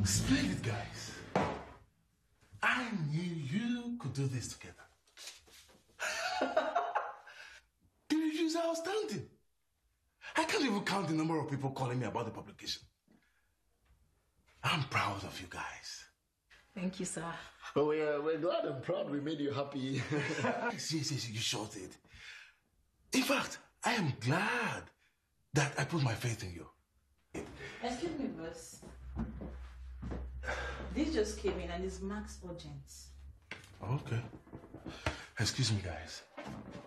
Splendid, guys. I knew you could do this together. The reviews are outstanding. I can't even count the number of people calling me about the publication. I'm proud of you guys. Thank you, sir. Oh, we're glad and proud we made you happy. Yes, you sure did. In fact, I am glad that I put my faith in you. Excuse me, boss. This just came in and is Max urgent. Okay. Excuse me, guys.